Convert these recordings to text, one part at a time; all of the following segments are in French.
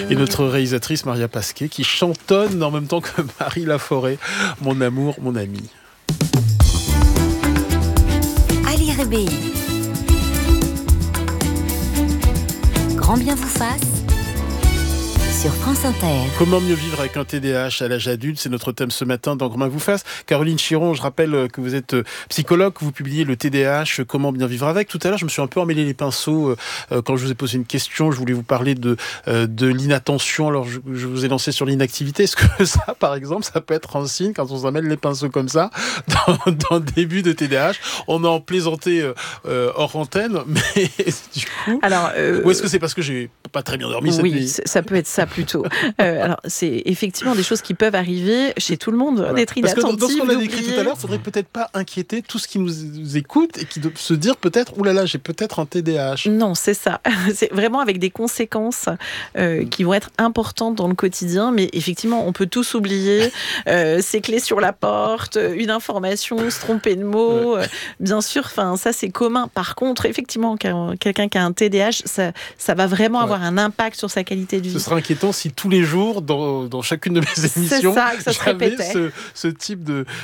Et notre réalisatrice Maria Pasquet qui chantonne en même temps que Marie Laforêt. Mon amour, mon ami. Ali Rébéi. Grand bien vous fasse. Sur France Inter. Comment mieux vivre avec un TDAH à l'âge adulte? C'est notre thème ce matin dans Grand bien vous fasse. Caroline Chiron, je rappelle que vous êtes psychologue, que vous publiez le TDAH, comment bien vivre avec. Tout à l'heure, je me suis un peu emmêlé les pinceaux quand je vous ai posé une question. Je voulais vous parler de l'inattention. Alors, je vous ai lancé sur l'inactivité. Est-ce que ça, par exemple, ça peut être un signe quand on s'emmêle les pinceaux comme ça dans le début de TDAH? On a en plaisanté hors antenne, mais du coup... Alors, ou est-ce que c'est parce que j'ai pas très bien dormi cette nuit? Oui, ça peut être ça plutôt. Alors, c'est effectivement des choses qui peuvent arriver chez tout le monde, voilà. D'être inattentif. Parce que dans ce qu'on a décrit tout à l'heure, il faudrait peut-être pas inquiéter tout ce qui nous écoute et qui doit se dire peut-être, oulala, j'ai peut-être un TDAH. Non, c'est ça. C'est vraiment avec des conséquences qui vont être importantes dans le quotidien, mais effectivement, on peut tous oublier ses clés sur la porte, une information, se tromper de mots. Bien sûr, ça c'est commun. Par contre, effectivement, quelqu'un qui a un TDAH, ça va vraiment avoir un impact sur sa qualité de vie. Ce sera inquiétant si tous les jours, dans chacune de mes émissions, j'avais ce type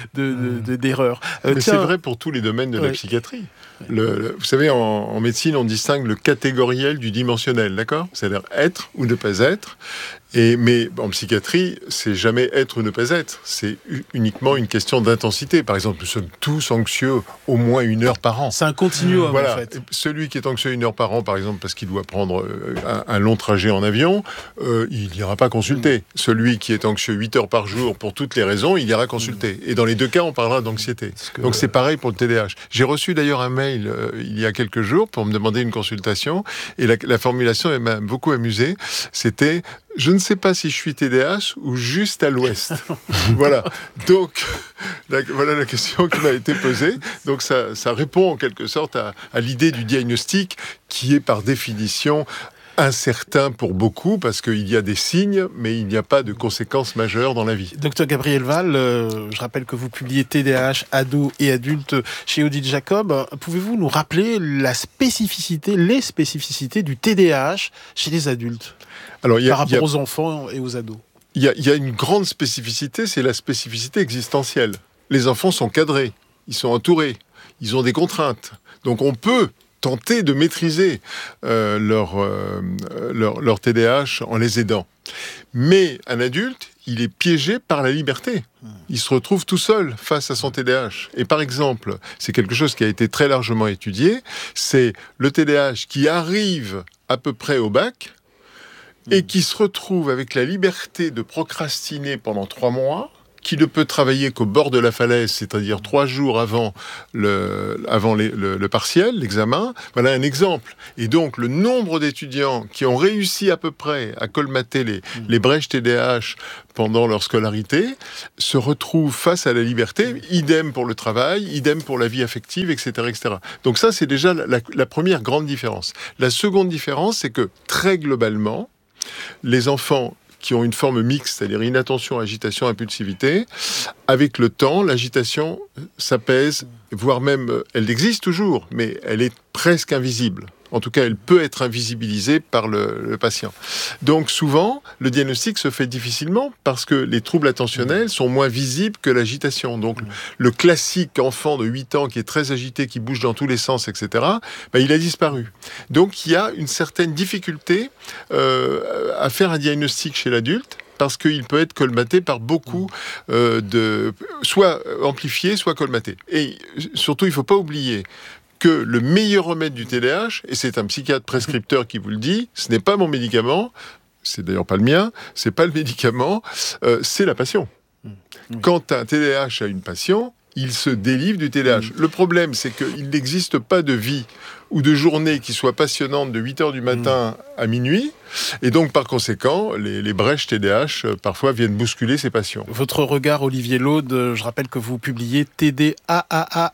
d'erreur. Mais c'est vrai pour tous les domaines de la psychiatrie. Vous savez, en médecine, on distingue le catégoriel du dimensionnel, d'accord ? C'est-à-dire être ou ne pas être. Mais en psychiatrie, c'est jamais être ou ne pas être. C'est uniquement une question d'intensité. Par exemple, nous sommes tous anxieux au moins 1 heure par an. C'est un continuum, voilà. En fait. Celui qui est anxieux 1 heure par an, par exemple, parce qu'il doit prendre un long trajet en avion, il n'ira pas consulter. Celui qui est anxieux 8 heures par jour pour toutes les raisons, il ira consulter. Et dans les deux cas, on parlera d'anxiété. Donc c'est pareil pour le TDAH. J'ai reçu d'ailleurs un mail il y a quelques jours pour me demander une consultation. Et la formulation elle m'a beaucoup amusé. C'était... Je ne sais pas si je suis TDAH ou juste à l'ouest. Voilà. Donc, voilà la question qui m'a été posée. Donc, ça répond en quelque sorte à l'idée du diagnostic qui est par définition incertain pour beaucoup parce qu'il y a des signes, mais il n'y a pas de conséquences majeures dans la vie. Docteur Gabriel Valls, je rappelle que vous publiez TDAH, ados et adultes chez Odile Jacob. Pouvez-vous nous rappeler les spécificités du TDAH chez les adultes par rapport aux enfants et aux ados? Il y a une grande spécificité, c'est la spécificité existentielle. Les enfants sont cadrés, ils sont entourés, ils ont des contraintes. Donc on peut tenter de maîtriser leur TDAH en les aidant. Mais un adulte, il est piégé par la liberté. Il se retrouve tout seul face à son TDAH. Et par exemple, c'est quelque chose qui a été très largement étudié, c'est le TDAH qui arrive à peu près au bac et qui se retrouve avec la liberté de procrastiner pendant 3 mois, qui ne peut travailler qu'au bord de la falaise, c'est-à-dire 3 jours avant le partiel, l'examen. Voilà un exemple. Et donc, le nombre d'étudiants qui ont réussi à peu près à colmater les brèches TDAH pendant leur scolarité se retrouvent face à la liberté. Idem pour le travail, idem pour la vie affective, etc. etc. Donc ça, c'est déjà la première grande différence. La seconde différence, c'est que très globalement, les enfants qui ont une forme mixte, c'est-à-dire inattention, agitation, impulsivité, avec le temps, l'agitation s'apaise, voire même, elle existe toujours, mais elle est presque invisible. En tout cas, elle peut être invisibilisée par le patient. Donc souvent, le diagnostic se fait difficilement parce que les troubles attentionnels sont moins visibles que l'agitation. Donc le classique enfant de 8 ans qui est très agité, qui bouge dans tous les sens, etc., il a disparu. Donc il y a une certaine difficulté à faire un diagnostic chez l'adulte, parce qu'il peut être colmaté par beaucoup soit amplifié, soit colmaté. Et surtout, il ne faut pas oublier que le meilleur remède du TDAH, et c'est un psychiatre prescripteur qui vous le dit, ce n'est pas mon médicament, c'est d'ailleurs pas le mien, c'est pas le médicament, c'est la passion. Quand un TDAH a une passion, il se délivre du TDAH. Le problème, c'est qu'il n'existe pas de vie ou de journée qui soit passionnante de 8h du matin à minuit. Et donc, par conséquent, les brèches TDAH, parfois, viennent bousculer ces passions. Votre regard, Olivier Laude, je rappelle que vous publiez TDAH,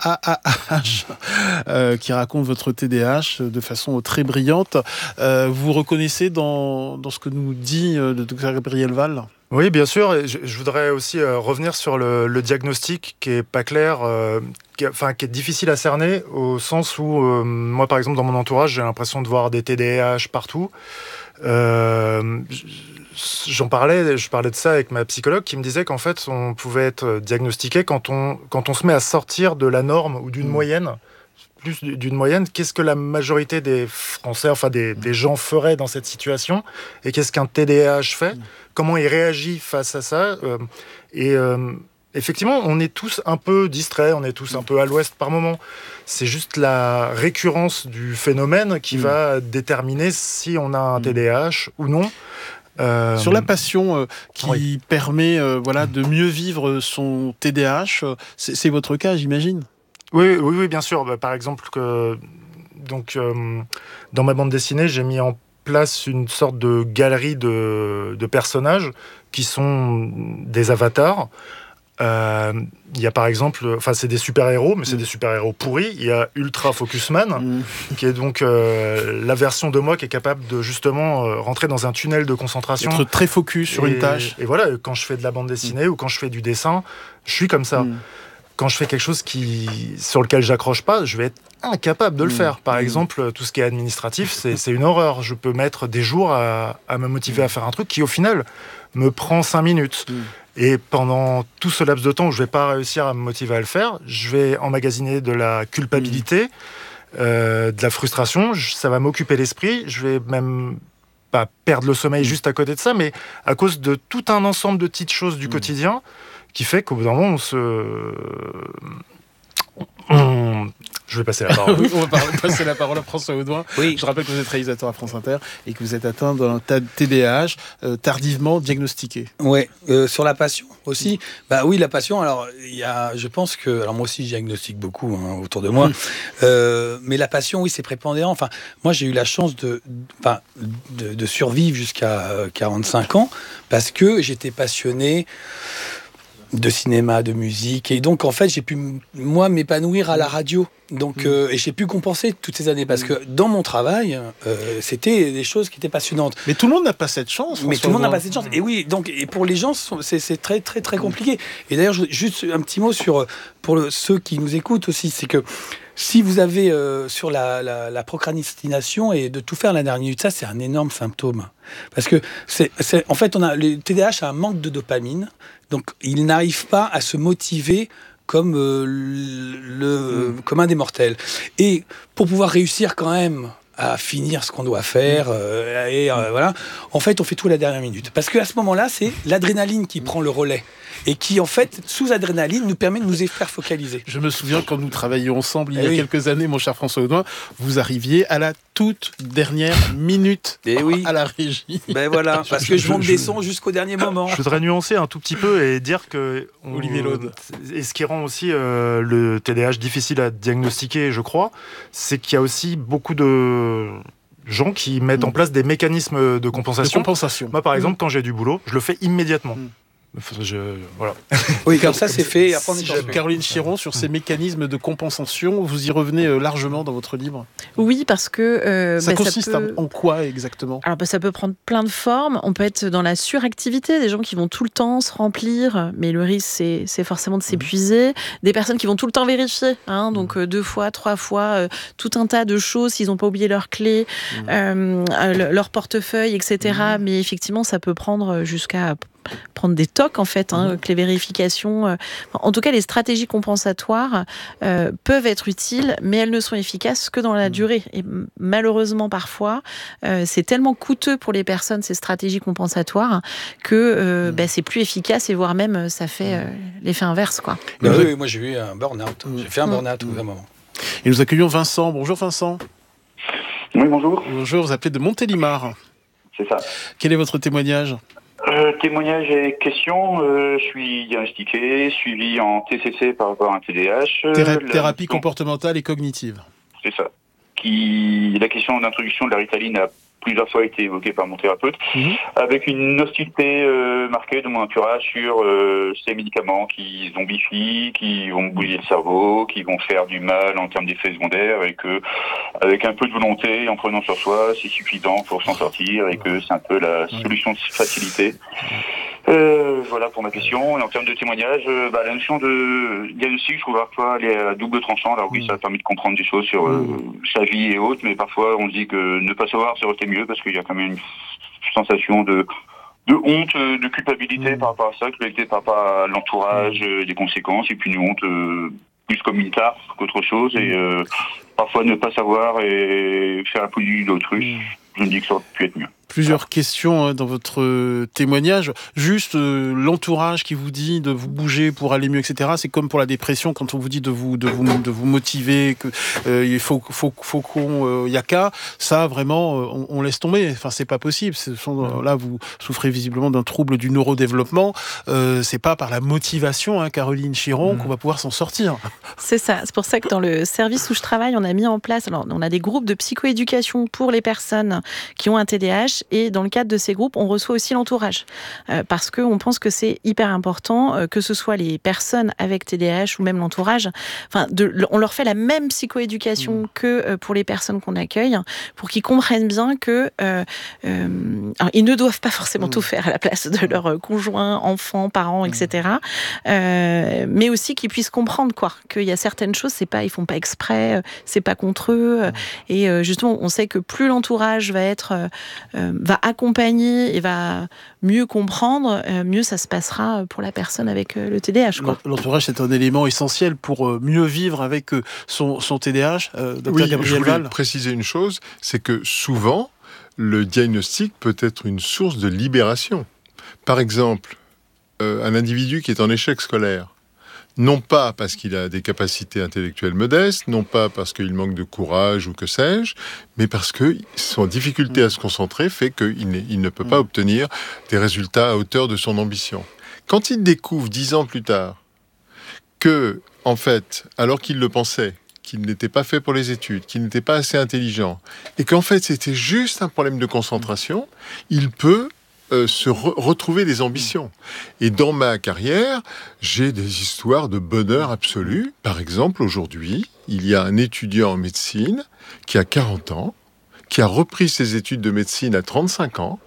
qui raconte votre TDAH de façon très brillante. Vous reconnaissez dans ce que nous dit Dr Gabriel Valls ? Oui, bien sûr. Et je voudrais aussi revenir sur le diagnostic qui est pas clair, qui est difficile à cerner, au sens où, moi, par exemple, dans mon entourage, j'ai l'impression de voir des TDAH partout. Je parlais de ça avec ma psychologue qui me disait qu'en fait, on pouvait être diagnostiqué quand on se met à sortir de la norme ou d'une moyenne. Plus d'une moyenne, qu'est-ce que la majorité des Français, enfin des gens feraient dans cette situation, et qu'est-ce qu'un TDAH fait, comment il réagit face à ça. Effectivement, on est tous un peu distraits, on est tous un peu à l'ouest par moment. C'est juste la récurrence du phénomène qui va déterminer si on a un TDAH ou non. Sur la passion qui permet de mieux vivre son TDAH, c'est votre cas, j'imagine. Oui, bien sûr. Par exemple, dans ma bande dessinée, j'ai mis en place une sorte de galerie de personnages qui sont des avatars. Il y a par exemple, c'est des super-héros, mais c'est des super-héros pourris. Il y a Ultra Focusman, qui est donc la version de moi qui est capable de justement rentrer dans un tunnel de concentration. Être très focus sur une tâche. Et voilà, quand je fais de la bande dessinée ou quand je fais du dessin, je suis comme ça. Quand je fais quelque chose sur lequel j'accroche pas, je vais être incapable de le faire. Par exemple, tout ce qui est administratif, c'est une horreur. Je peux mettre des jours à me motiver à faire un truc qui, au final, me prend 5 minutes. Et pendant tout ce laps de temps où je vais pas réussir à me motiver à le faire, je vais emmagasiner de la culpabilité, de la frustration. Ça va m'occuper l'esprit. Je vais même pas perdre le sommeil juste à côté de ça, mais à cause de tout un ensemble de petites choses du quotidien qui fait qu'au bout d'un moment, je vais passer la parole. On va passer la parole à François Audouin. Oui. Je rappelle que vous êtes réalisateur à France Inter et que vous êtes atteint d'un TDAH tardivement diagnostiqué. Oui, sur la passion aussi. Oui, la passion, alors, je pense que... Alors moi aussi, je diagnostique beaucoup autour de moi. Mais la passion, oui, c'est prépondérant. Enfin, moi, j'ai eu la chance de survivre jusqu'à 45 ans parce que j'étais passionné de cinéma, de musique, et donc en fait j'ai pu moi m'épanouir à la radio, donc et j'ai pu compenser toutes ces années parce que dans mon travail c'était des choses qui étaient passionnantes. Mais tout le monde n'a pas cette chance. Mais tout le monde n'a pas cette chance. Et oui, donc et pour les gens c'est très très très compliqué. Et d'ailleurs juste un petit mot pour ceux qui nous écoutent aussi, c'est que si vous avez sur la procrastination et de tout faire à la dernière minute, ça c'est un énorme symptôme. Parce que en fait, le TDAH a un manque de dopamine, donc il n'arrive pas à se motiver comme un des mortels. Et pour pouvoir réussir quand même à finir ce qu'on doit faire, voilà, en fait, on fait tout à la dernière minute. Parce qu'à ce moment-là, c'est l'adrénaline qui prend le relais. Et qui, en fait, sous adrénaline, nous permet de nous faire focaliser. Je me souviens quand nous travaillions ensemble il y a quelques années, mon cher François Audouin, vous arriviez à la toute dernière minute à la régie. Voilà, parce que je monte des sons jusqu'au dernier moment. Je voudrais nuancer un tout petit peu et dire que... Olivier Laude. Et ce qui rend aussi le TDAH difficile à diagnostiquer, je crois, c'est qu'il y a aussi beaucoup de gens qui mettent en place des mécanismes de compensation. Moi, par exemple, quand j'ai du boulot, je le fais immédiatement. Voilà. Oui, comme ça c'est fait. Caroline Chiron, sur ces mécanismes de compensation, vous y revenez largement dans votre livre. Oui, parce que ça consiste en quoi exactement? Alors ça peut prendre plein de formes. On peut être dans la suractivité, des gens qui vont tout le temps se remplir, mais le risque c'est forcément de s'épuiser. Des personnes qui vont tout le temps vérifier, donc 2 fois, 3 fois, tout un tas de choses s'ils n'ont pas oublié leurs clés, leur portefeuille, etc. Mais effectivement, ça peut prendre jusqu'à prendre des tocs en fait, que les vérifications. En tout cas, les stratégies compensatoires peuvent être utiles, mais elles ne sont efficaces que dans la durée. Et malheureusement, parfois, c'est tellement coûteux pour les personnes ces stratégies compensatoires que c'est plus efficace et voire même ça fait l'effet inverse, quoi. Oui, moi j'ai eu un burn-out. J'ai fait un burn-out au moment. Et nous accueillons Vincent. Bonjour Vincent. Oui, bonjour. Bonjour, vous appelez de Montélimar. C'est ça. Quel est votre témoignage? Témoignage et question. Je suis diagnostiqué, suivi en TCC par rapport à un TDAH. Thérapie comportementale et cognitive. C'est ça. La question d'introduction de la Ritaline a plusieurs fois été évoquée par mon thérapeute, avec une hostilité marquée de mon entourage sur ces médicaments qui zombifient, qui vont bouiller le cerveau, qui vont faire du mal en termes d'effets secondaires, et que avec un peu de volonté, en prenant sur soi, c'est suffisant pour s'en sortir, et que c'est un peu la solution de facilité. voilà pour ma question. Et en termes de témoignage, la notion de diagnostic, je trouve parfois elle est à double tranchant. Alors oui, ça a permis de comprendre des choses sur sa vie et autres, mais parfois on se dit que ne pas savoir, ça aurait été mieux, parce qu'il y a quand même une sensation de honte, de culpabilité par rapport à ça, culpabilité par rapport à l'entourage, des conséquences, et puis une honte plus comme une tare qu'autre chose, et parfois ne pas savoir et faire la politique de l'autruche. Je me dis que ça aurait pu être mieux. Plusieurs questions dans votre témoignage. Juste l'entourage qui vous dit de vous bouger pour aller mieux, etc. C'est comme pour la dépression, quand on vous dit de vous motiver, que il faut qu'on y a qu'à. Ça vraiment, on laisse tomber. Enfin, c'est pas possible. Là, vous souffrez visiblement d'un trouble du neurodéveloppement. C'est pas par la motivation, Caroline Chiron, qu'on va pouvoir s'en sortir. C'est ça. C'est pour ça que dans le service où je travaille, on a mis en place. Alors, on a des groupes de psychoéducation pour les personnes qui ont un TDAH. Et dans le cadre de ces groupes, on reçoit aussi l'entourage. Parce qu'on pense que c'est hyper important, que ce soit les personnes avec TDAH ou même l'entourage. On leur fait la même psychoéducation que pour les personnes qu'on accueille, pour qu'ils comprennent bien que ils ne doivent pas forcément tout faire à la place de leur conjoint, enfant, parents, etc. Mais aussi qu'ils puissent comprendre qu'il y a certaines choses, ils font pas exprès, c'est pas contre eux. Et justement, on sait que plus l'entourage va accompagner et va mieux comprendre, mieux ça se passera pour la personne avec le TDAH. L'entourage, c'est un élément essentiel pour mieux vivre avec son TDAH. Dr Gabriel je voulais Val. préciser une chose, c'est que souvent, le diagnostic peut être une source de libération. Par exemple, un individu qui est en échec scolaire, non pas parce qu'il a des capacités intellectuelles modestes, non pas parce qu'il manque de courage ou que sais-je, mais parce que son difficulté à se concentrer fait qu'il ne peut pas obtenir des résultats à hauteur de son ambition. Quand il découvre 10 ans plus tard que, en fait, alors qu'il le pensait, qu'il n'était pas fait pour les études, qu'il n'était pas assez intelligent, et qu'en fait c'était juste un problème de concentration, il peut retrouver des ambitions. Et dans ma carrière, j'ai des histoires de bonheur absolu. Par exemple, aujourd'hui, il y a un étudiant en médecine qui a 40 ans, qui a repris ses études de médecine à 35 ans.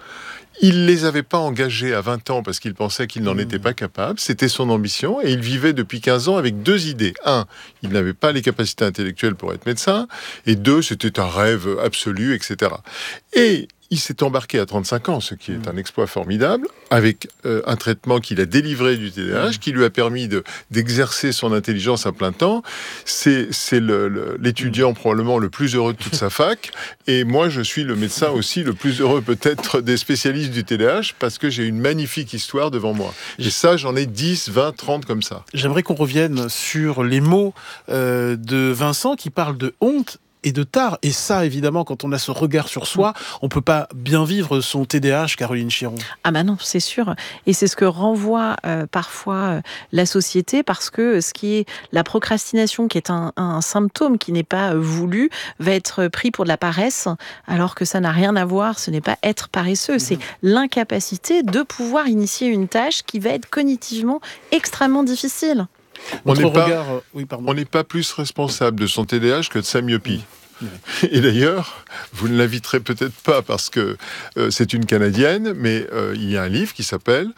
Il ne les avait pas engagés à 20 ans parce qu'il pensait qu'il n'en était pas capable. C'était son ambition et il vivait depuis 15 ans avec 2 idées. 1, il n'avait pas les capacités intellectuelles pour être médecin. Et 2, c'était un rêve absolu, etc. Et il s'est embarqué à 35 ans, ce qui est un exploit formidable, avec un traitement qu'il a délivré du TDAH, qui lui a permis d'exercer son intelligence à plein temps. C'est l'étudiant probablement le plus heureux de toute sa fac. Et moi, je suis le médecin aussi le plus heureux peut-être des spécialistes du TDAH, parce que j'ai une magnifique histoire devant moi. Et ça, j'en ai 10, 20, 30 comme ça. J'aimerais qu'on revienne sur les mots de Vincent qui parle de honte et de tard. Et ça, évidemment, quand on a ce regard sur soi, on peut pas bien vivre son TDAH, Caroline Chiron. Ah bah non, c'est sûr. Et c'est ce que renvoie parfois la société, parce que ce qui est la procrastination, qui est un symptôme qui n'est pas voulu, va être pris pour de la paresse, alors que ça n'a rien à voir. Ce n'est pas être paresseux, c'est l'incapacité de pouvoir initier une tâche qui va être cognitivement extrêmement difficile. On n'est pas plus responsable de son TDAH que de sa myopie. Et d'ailleurs, vous ne l'inviterez peut-être pas parce que c'est une Canadienne, mais il y a un livre qui s'appelle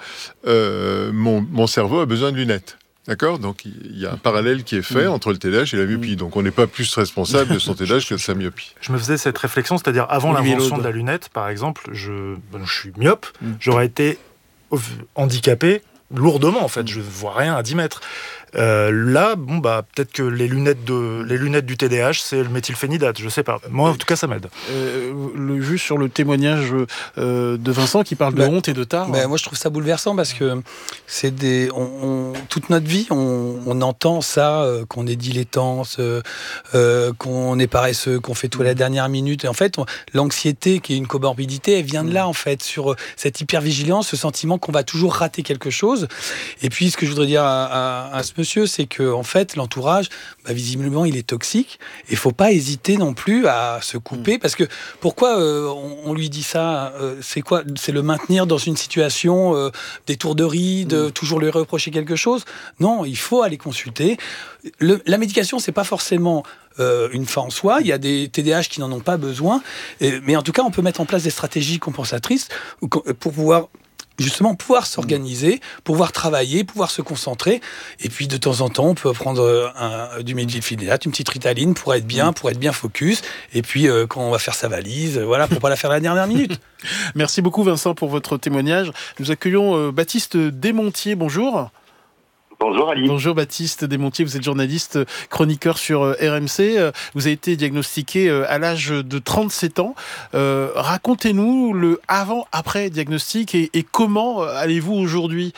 Mon cerveau a besoin de lunettes. D'accord ? Donc il y a un parallèle qui est fait entre le TDAH et la myopie. Donc on n'est pas plus responsable de son TDAH que de sa myopie. Je me faisais cette réflexion, c'est-à-dire avant l'invention de la lunette, par exemple, je suis myope, j'aurais été handicapé lourdement en fait, je ne vois rien à 10 mètres. Là, peut-être que les lunettes du TDAH, c'est le méthylphénidate, je sais pas. Moi, en tout cas, ça m'aide. Juste sur le témoignage de Vincent qui parle de honte et de tard. Moi, je trouve ça bouleversant parce que c'est toute notre vie, on entend ça, qu'on est dilettante, qu'on est paresseux, qu'on fait tout à la dernière minute. Et en fait, l'anxiété, qui est une comorbidité, elle vient de là, en fait, sur cette hypervigilance, ce sentiment qu'on va toujours rater quelque chose. Et puis, ce que je voudrais dire à ce monsieur, c'est que en fait, l'entourage, visiblement, il est toxique. Et il faut pas hésiter non plus à se couper, parce que pourquoi on lui dit ça ? C'est quoi ? C'est le maintenir dans une situation d'étourderie, de toujours lui reprocher quelque chose ? Non, il faut aller consulter. La médication, c'est pas forcément une fin en soi. Il y a des TDAH qui n'en ont pas besoin, mais en tout cas, on peut mettre en place des stratégies compensatrices pour pouvoir justement pouvoir s'organiser, pouvoir travailler, pouvoir se concentrer. Et puis de temps en temps, on peut prendre du méthylphénidate, une petite Ritaline pour être bien focus. Et puis quand on va faire sa valise, voilà, pour pas la faire à la dernière minute. Merci beaucoup Vincent pour votre témoignage. Nous accueillons Baptiste Desmontiers. Bonjour. Bonjour Ali. Bonjour Baptiste Desmontiers, vous êtes journaliste, chroniqueur sur RMC. Vous avez été diagnostiqué à l'âge de 37 ans. Racontez-nous le avant-après diagnostic et comment allez-vous aujourd'hui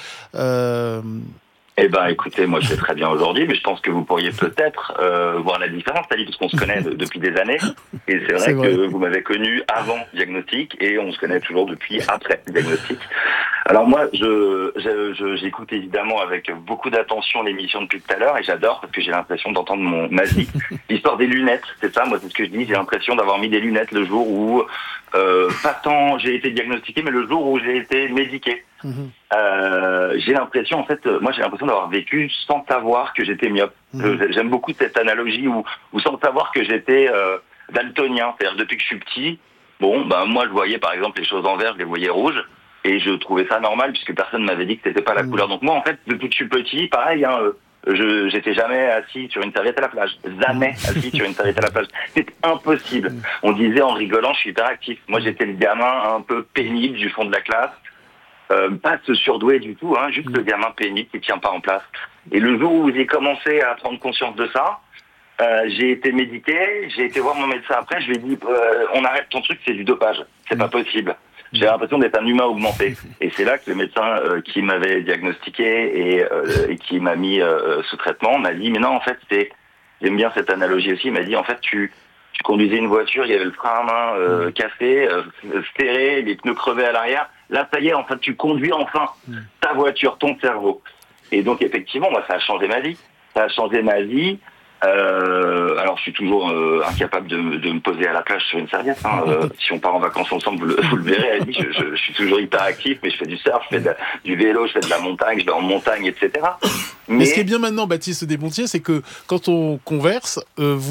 Eh ben, écoutez, moi je vais très bien aujourd'hui, mais je pense que vous pourriez peut-être voir la différence, Ali, parce qu'on se connaît depuis des années. Et c'est vrai que vous m'avez connu avant diagnostic et on se connaît toujours depuis après diagnostic. Alors moi, j'écoute évidemment avec beaucoup d'attention l'émission depuis tout à l'heure et j'adore parce que j'ai l'impression d'entendre ma vie. L'histoire des lunettes, c'est ça, moi c'est ce que je dis, j'ai l'impression d'avoir mis des lunettes le jour où, pas tant j'ai été diagnostiqué, mais le jour où j'ai été médiqué. J'ai l'impression, en fait, moi j'ai l'impression d'avoir vécu sans savoir que j'étais myope. J'aime beaucoup cette analogie où sans savoir que j'étais daltonien, c'est-à-dire depuis que je suis petit, moi je voyais par exemple les choses en vert, je les voyais rouges. Et je trouvais ça normal puisque personne m'avait dit que c'était pas la couleur. Donc moi en fait depuis que je suis petit, pareil, j'étais jamais assis sur une serviette à la plage. Jamais assis sur une serviette à la plage. C'est impossible. On disait en rigolant, je suis hyperactif. Moi j'étais le gamin un peu pénible du fond de la classe. Pas se surdouer du tout, juste le gamin pénible qui tient pas en place. Et le jour où j'ai commencé à prendre conscience de ça, j'ai été médiqué, j'ai été voir mon médecin après, je lui ai dit on arrête ton truc, c'est du dopage, c'est pas possible. J'ai l'impression d'être un humain augmenté. Et c'est là que le médecin qui m'avait diagnostiqué et qui m'a mis ce traitement m'a dit, mais non, en fait, j'aime bien cette analogie aussi, il m'a dit, en fait, tu conduisais une voiture, il y avait le frein à main cassé, serré, les pneus crevés à l'arrière. Là, ça y est, en fait, tu conduis enfin ta voiture, ton cerveau. Et donc, effectivement, moi, ça a changé ma vie. Ça a changé ma vie. Alors je suis toujours incapable de me poser à la plage sur une serviette. Si on part en vacances ensemble, vous le verrez, Ali, je suis toujours hyper actif, mais je fais du surf, je fais du vélo, je fais de la montagne, je vais en montagne, etc. Mais ce qui est bien maintenant, Baptiste Desmontiers, c'est que quand on converse,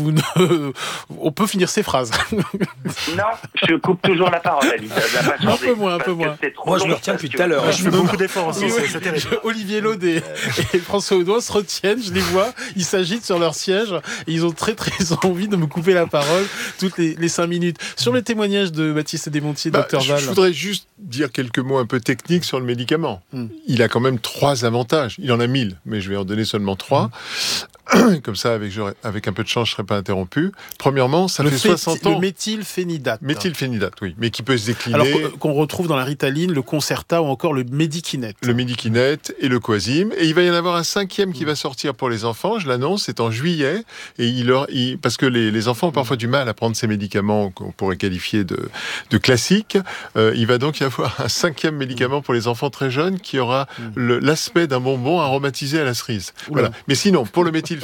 on peut finir ses phrases. Non, je coupe toujours la parole, Ali. Un peu moins. Moi, je me retiens depuis tout à l'heure. Je fais beaucoup d'efforts aussi, c'est terrible. Olivier Laude et François Audouin se retiennent, je les vois, ils s'agitent sur leur siège et ils ont très très envie de me couper la parole toutes les 5 minutes. Sur le témoignage de Baptiste Desmontiers, Dr Val. Je voudrais juste dire quelques mots un peu techniques sur le médicament. Il a quand même 3 avantages. Il en a 1000, mais je vais en donner seulement 3. Comme ça, avec un peu de chance, je ne serai pas interrompu. Premièrement, ça fait 60 ans... Le méthylphénidate. Méthylphénidate, oui, mais qui peut se décliner... Alors qu'on retrouve dans la Ritaline, le Concerta ou encore le Medikinet. Le Medikinet et le Coasim. Et il va y en avoir un 5e qui va sortir pour les enfants, je l'annonce, c'est en juillet. Et parce que les enfants ont parfois du mal à prendre ces médicaments qu'on pourrait qualifier de classiques. Il va donc y avoir un 5e médicament pour les enfants très jeunes qui aura l'aspect d'un bonbon aromatisé à la cerise. Voilà. Mais sinon, pour le méthylphénidate...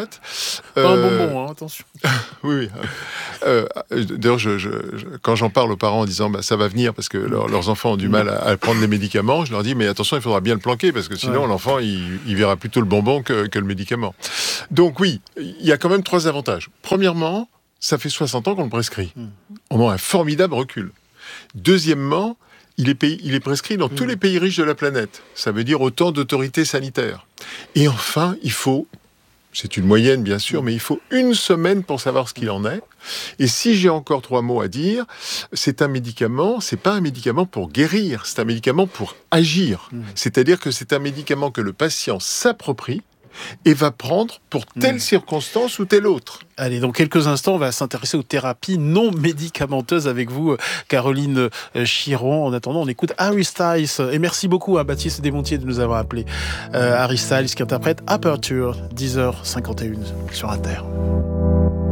Pas un bonbon, attention. Oui. D'ailleurs, quand j'en parle aux parents en disant ça va venir parce que leurs enfants ont du mal à prendre les médicaments, je leur dis mais attention, il faudra bien le planquer parce que sinon l'enfant il verra plutôt le bonbon que le médicament. Donc oui, il y a quand même 3 avantages. Premièrement, ça fait 60 ans qu'on le prescrit. On a un formidable recul. Deuxièmement, il est prescrit dans tous les pays riches de la planète. Ça veut dire autant d'autorités sanitaires. Et enfin, c'est une moyenne bien sûr, mais il faut 1 semaine pour savoir ce qu'il en est. Et si j'ai encore 3 mots à dire, c'est un médicament, c'est pas un médicament pour guérir, c'est un médicament pour agir. C'est-à-dire que c'est un médicament que le patient s'approprie et va prendre pour telle circonstance ou telle autre. Allez, dans quelques instants, on va s'intéresser aux thérapies non médicamenteuses avec vous, Caroline Chiron. En attendant, on écoute Harry Styles. Et merci beaucoup à Baptiste Desmontiers de nous avoir appelé. Harry Styles qui interprète Aperture, 10h51 sur Inter.